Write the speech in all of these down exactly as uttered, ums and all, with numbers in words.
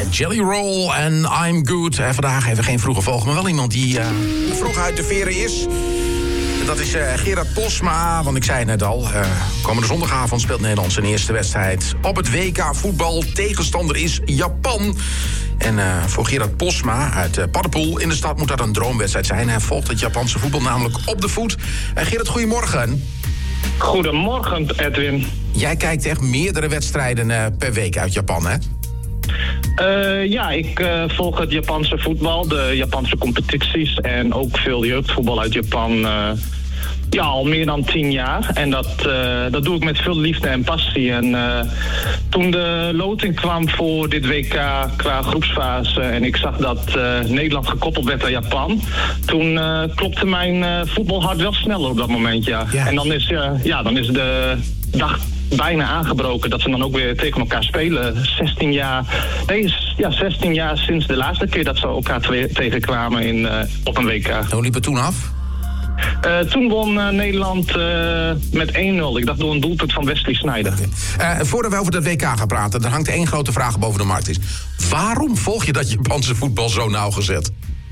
Jelly Roll en I'm Good. Uh, vandaag even geen vroege vogel, maar wel iemand die uh, vroeg uit de veren is. Dat is uh, Gerard Posma, want ik zei het net al. Uh, komende zondagavond speelt Nederland zijn eerste wedstrijd op het W K voetbal. Tegenstander is Japan. En uh, voor Gerard Posma uit uh, Paddepoel in de stad moet dat een droomwedstrijd zijn. Hij volgt het Japanse voetbal namelijk op de voet. Uh, Gerard, goedemorgen. Goedemorgen, Edwin. Jij kijkt echt meerdere wedstrijden uh, per week uit Japan, hè? Uh, ja, ik uh, volg het Japanse voetbal, de Japanse competities en ook veel jeugdvoetbal uit Japan. Uh, ja, al meer dan tien jaar. En dat, uh, dat doe ik met veel liefde en passie. En uh, toen de loting kwam voor dit W K qua groepsfase en ik zag dat uh, Nederland gekoppeld werd aan Japan, toen uh, klopte mijn uh, voetbalhart wel sneller op dat moment, ja. ja. En dan is, uh, ja, dan is de dag bijna aangebroken dat ze dan ook weer tegen elkaar spelen. zestien jaar, nee, ja, zestien jaar sinds de laatste keer dat ze elkaar twee, tegenkwamen in, uh, op een W K. Hoe liep het toen af? Uh, toen won uh, Nederland uh, met één nul. Ik dacht door een doelpunt van Wesley Sneijder. Uh, voordat we over het W K gaan praten, er hangt één grote vraag boven de markt. Is: waarom volg je dat Japanse voetbal zo nauwgezet?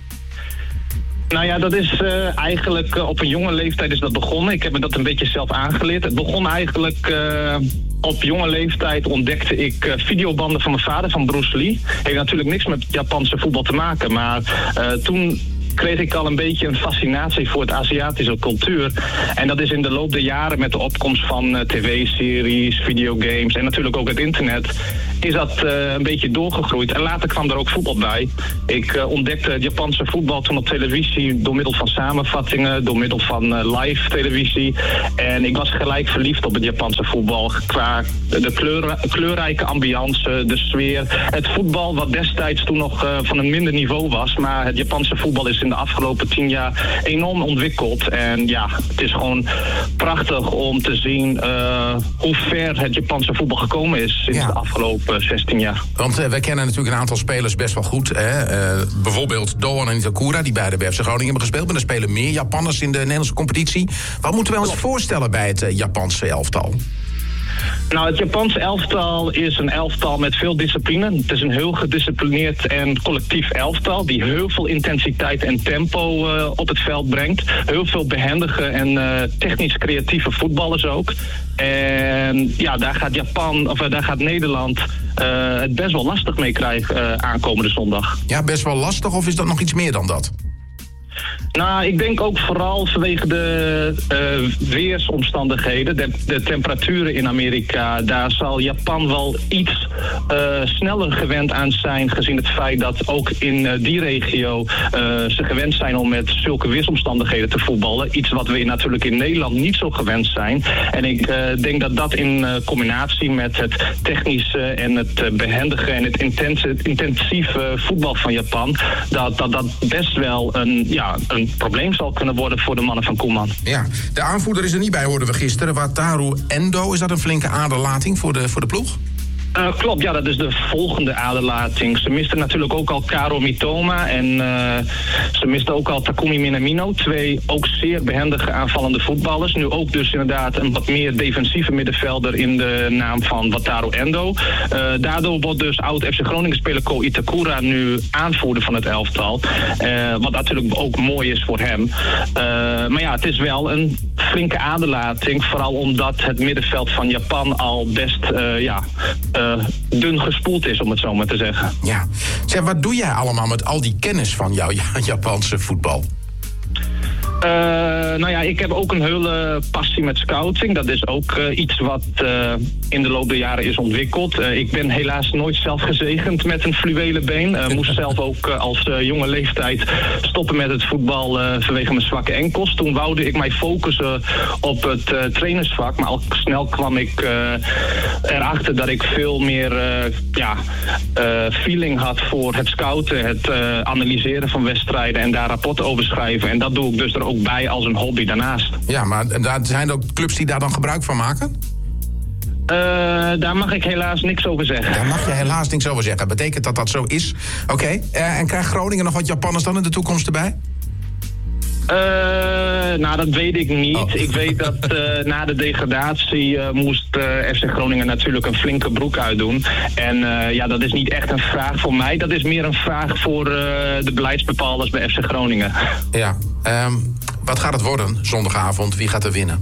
Nou ja, dat is uh, eigenlijk uh, op een jonge leeftijd is dat begonnen. Ik heb me dat een beetje zelf aangeleerd. Het begon eigenlijk uh, op jonge leeftijd ontdekte ik uh, videobanden van mijn vader, van Bruce Lee. Heeft natuurlijk niks met Japanse voetbal te maken, maar uh, toen kreeg ik al een beetje een fascinatie voor het Aziatische cultuur. En dat is in de loop der jaren met de opkomst van uh, tv-series, videogames en natuurlijk ook het internet, is dat uh, een beetje doorgegroeid. En later kwam er ook voetbal bij. Ik uh, ontdekte het Japanse voetbal toen op televisie door middel van samenvattingen, door middel van uh, live televisie. En ik was gelijk verliefd op het Japanse voetbal. Qua de kleur, kleurrijke ambiance, de sfeer. Het voetbal wat destijds toen nog uh, van een minder niveau was. Maar het Japanse voetbal is in de afgelopen tien jaar enorm ontwikkeld. En ja, het is gewoon prachtig om te zien uh, hoe ver het Japanse voetbal gekomen is sinds ja. de afgelopen zestien jaar. Want uh, wij kennen natuurlijk een aantal spelers best wel goed. Hè? Uh, bijvoorbeeld Doan en Itakura, die beide bij F C Groningen hebben gespeeld. Maar er spelen meer Japanners in de Nederlandse competitie. Wat moeten we ons voorstellen bij het uh, Japanse elftal? Nou, het Japanse elftal is een elftal met veel discipline. Het is een heel gedisciplineerd en collectief elftal die heel veel intensiteit en tempo uh, op het veld brengt. Heel veel behendige en uh, technisch creatieve voetballers ook. En ja, daar gaat Japan, of uh, daar gaat Nederland uh, het best wel lastig mee krijgen uh, aankomende zondag. Ja, best wel lastig, of is dat nog iets meer dan dat? Nou, ik denk ook vooral vanwege de uh, weersomstandigheden, de, de temperaturen in Amerika. Daar zal Japan wel iets uh, sneller gewend aan zijn, gezien het feit dat ook in uh, die regio uh, ze gewend zijn om met zulke weersomstandigheden te voetballen. Iets wat we natuurlijk in Nederland niet zo gewend zijn. En ik uh, denk dat dat in uh, combinatie met het technische en het uh, behendige en het intense, het intensieve voetbal van Japan, dat dat, dat best wel een, ja, een probleem zal kunnen worden voor de mannen van Koeman. Ja, de aanvoerder is er niet bij, hoorden we gisteren. Wataru Endo, is dat een flinke aderlating voor de, voor de ploeg? Uh, klopt, ja, dat is de volgende aderlating. Ze misten natuurlijk ook al Karo Mitoma en uh, ze misten ook al Takumi Minamino. Twee ook zeer behendige aanvallende voetballers. Nu ook dus inderdaad een wat meer defensieve middenvelder in de naam van Wataru Endo. Uh, daardoor wordt dus oud-F C Groningen-speler Ko Itakura nu aanvoerder van het elftal. Uh, wat natuurlijk ook mooi is voor hem. Uh, maar ja, het is wel een flinke aderlating. Vooral omdat het middenveld van Japan al best, uh, ja... Uh, dun gespoeld is, om het zo maar te zeggen. Ja. Zeg, wat doe jij allemaal met al die kennis van jouw Japanse voetbal? Uh, nou ja, ik heb ook een hele passie met scouting. Dat is ook uh, iets wat uh, in de loop der jaren is ontwikkeld. Uh, ik ben helaas nooit zelf gezegend met een fluwelen been. Uh, moest zelf ook uh, als uh, jonge leeftijd stoppen met het voetbal uh, vanwege mijn zwakke enkels. Toen woude ik mij focussen op het uh, trainersvak. Maar al snel kwam ik uh, erachter dat ik veel meer uh, ja, uh, feeling had voor het scouten, het uh, analyseren van wedstrijden en daar rapporten over schrijven. En dat doe ik dus er ook bij als een hobby daarnaast. Ja, maar daar zijn er ook clubs die daar dan gebruik van maken? Uh, daar mag ik helaas niks over zeggen. Daar mag je helaas niks over zeggen. Betekent dat dat zo is? Oké, okay. uh, en krijgt Groningen nog wat Japanners dan in de toekomst erbij? Uh, nou, dat weet ik niet. Oh. Ik weet dat uh, na de degradatie uh, moest uh, F C Groningen natuurlijk een flinke broek uitdoen. En uh, ja, dat is niet echt een vraag voor mij. Dat is meer een vraag voor uh, de beleidsbepalers bij F C Groningen. Ja, um, wat gaat het worden zondagavond? Wie gaat er winnen?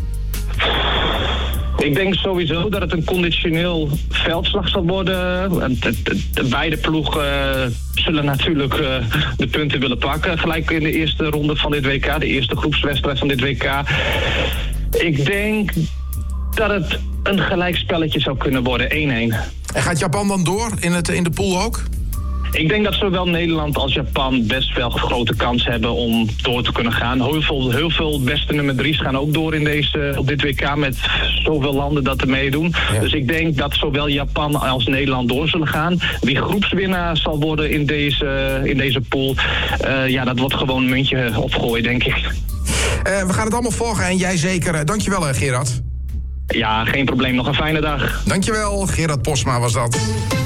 Ik denk sowieso dat het een conditioneel veldslag zal worden. De, de, de beide ploegen uh, zullen natuurlijk uh, de punten willen pakken. Gelijk in de eerste ronde van dit W K, de eerste groepswedstrijd van dit W K. Ik denk dat het een gelijkspelletje zou kunnen worden, één-één. En gaat Japan dan door in, het, in de pool ook? Ik denk dat zowel Nederland als Japan best wel grote kans hebben om door te kunnen gaan. Heel veel, heel veel beste nummer drie's gaan ook door in deze, op dit W K met zoveel landen dat er meedoen. Ja. Dus ik denk dat zowel Japan als Nederland door zullen gaan. Wie groepswinnaar zal worden in deze, in deze pool, uh, ja, dat wordt gewoon een muntje opgooien, denk ik. Uh, we gaan het allemaal volgen en jij zeker. Dankjewel, Gerard. Ja, geen probleem. Nog een fijne dag. Dankjewel, Gerard Posma was dat.